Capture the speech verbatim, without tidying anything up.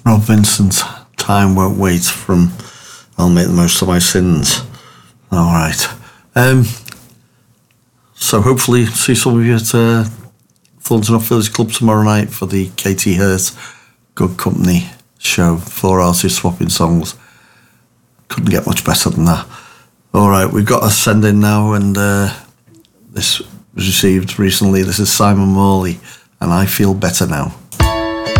Rob Vincent, Time Won't Wait from I'll Make the Most of My Sins. All right. Um, so hopefully see some of you at uh, Thornton Off Village Club tomorrow night for the Katie Hurt Good Company show. Four artists swapping songs. Couldn't get much better than that. All right, we've got a send in now, and uh, this was received recently. This is Simon Morley, and I Feel Better Now.